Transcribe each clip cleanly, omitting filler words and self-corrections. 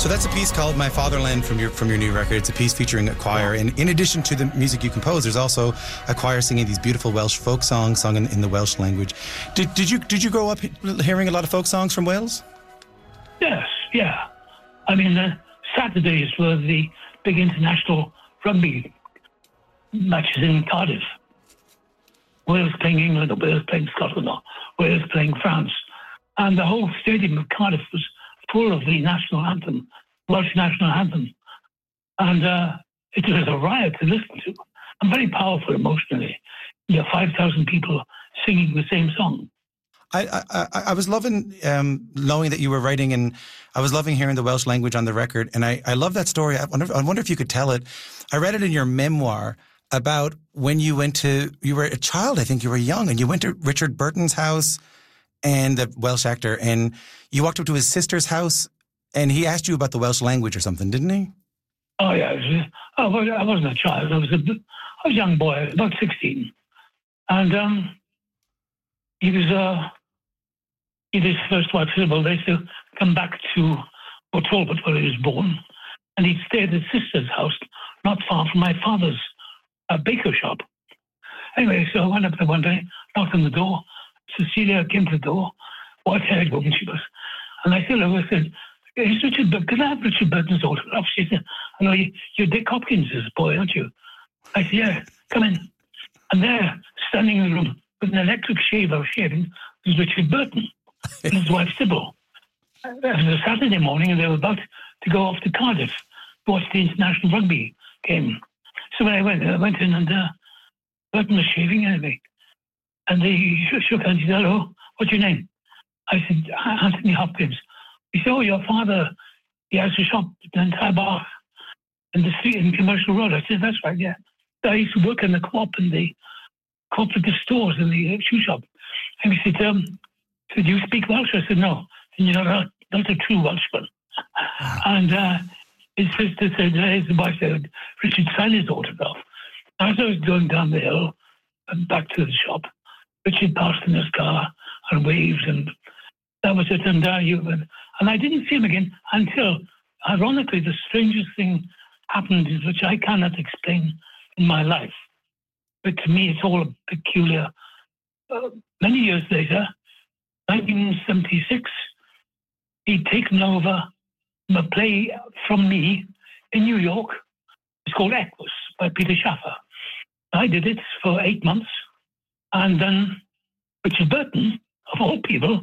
So that's a piece called "My Fatherland" from your new record. It's a piece featuring a choir, and in addition to the music you compose, there's also a choir singing these beautiful Welsh folk songs sung in the Welsh language. Did you grow up hearing a lot of folk songs from Wales? Yes, yeah. I mean, Saturdays were the big international rugby matches in Cardiff. Wales playing England, or Wales playing Scotland, or Wales playing France, and the whole stadium of Cardiff was full of the national anthem, Welsh national anthem. And it was a riot to listen to, and very powerful emotionally. 5,000 people singing the same song. I was loving knowing that you were writing, and I was loving hearing the Welsh language on the record, and I love that story. I wonder if you could tell it. I read it in your memoir about when you were a child, I think you were young, and you went to Richard Burton's house, and the Welsh actor, and you walked up to his sister's house, and he asked you about the Welsh language or something, didn't he? Oh, yeah. I wasn't a child. I was a young boy, about 16. And he was his first wife, Sybil. They used to come back to Port Talbot, where he was born, and he'd stay at his sister's house, not far from my father's baker shop. Anyway, so I went up there one day, knocked on the door. Cecilia came to the door, white-haired woman she was. And I said, "Is Richard Burton? Can I have Richard Burton's autograph?" She said, "I know you're Dick Hopkins' boy, aren't you?" I said, "Yeah, come in." And there, standing in the room with an electric shaver shaving, was Richard Burton and his wife Sybil. It was a Saturday morning, and they were about to go off to Cardiff to watch the international rugby game. So when I went in, and Burton was shaving anyway. And he shook hands. He said, "Hello, what's your name?" I said, "Anthony Hopkins." He said, "Oh, your father, he has a shop in Tabar in the street in Commercial Road." I said, "That's right, yeah. I used to work in the co-op in the cooperative stores in the shoe shop." And he said, "Do you speak Welsh?" I said, "No." And you're not a true Welshman. And his sister said, his wife said, "Richard, sign his autograph." As I was going down the hill and back to the shop, Richard passed in his car and waved, and that was it. And I didn't see him again until, ironically, the strangest thing happened, which I cannot explain in my life. But to me, it's all peculiar. Many years later, 1976, he'd taken over a play from me in New York. It's called Equus by Peter Shaffer. I did it for 8 months. And then Richard Burton, of all people,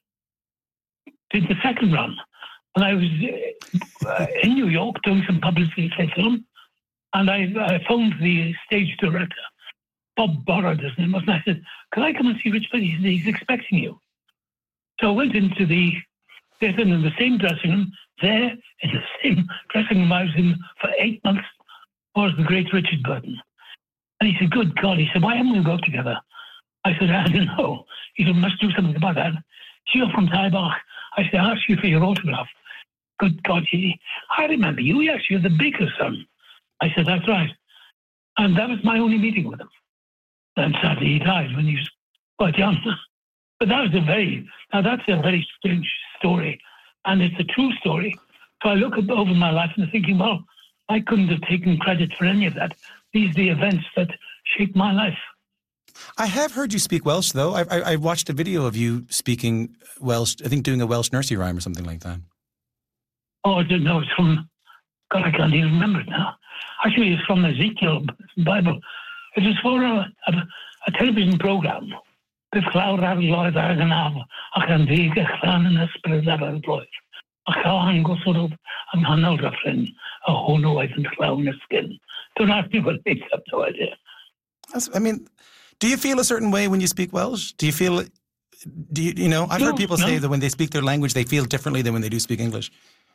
did the second run. And I was in New York doing some publicity for a film, and I phoned the stage director, Bob Borrard, his name was, and I said, "Could I come and see Richard Burton? He's expecting you." So I went into the theatre in the same dressing room, there in the same dressing room I was in for 8 months, was the great Richard Burton. And he said, "Good God," he said, "why haven't we got together?" I said, "I don't know." He said, "We must do something about that." "You're from Taibach." I said, "I asked you for your autograph." "Good God," "I remember you. Yes, you're the baker's son." I said, "That's right." And that was my only meeting with him. And sadly, he died when he was quite young. But that's a very strange story. And it's a true story. So I look over my life and I'm thinking, well, I couldn't have taken credit for any of that. These are the events that shaped my life. I have heard you speak Welsh, though. I watched a video of you speaking Welsh, I think doing a Welsh nursery rhyme or something like that. Oh, I didn't know. It's from, God, I can't even remember it now. Actually, it's from Ezekiel Bible. It was for a television program. Bydd clawr ar loedd ag yn af, ac yn ddig eich rhan yn ysbryd ar y bloedd. Ac a angosod o yng nghanol ryffryn, a hwnnw oedd yn llawn ysgyn. Don't ask me what makes up, no idea. I mean, do you feel a certain way when you speak Welsh? Do you feel, I've heard people say that when they speak their language, they feel differently than when they do speak English.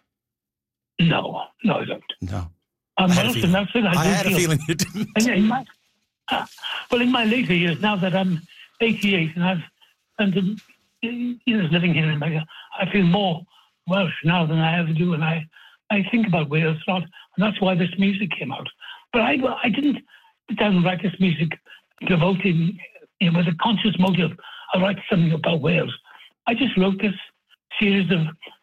No, I don't. No. I'm Welsh, and that's it. I had a feeling you didn't. Well, in my later years, now that I'm 88 and I've spent years living here in America, I feel more Welsh now than I ever do, and I think about Wales a lot, and that's why this music came out. But I didn't sit down and write this music devoted, with a conscious motive. I write something about Wales. I just wrote this series of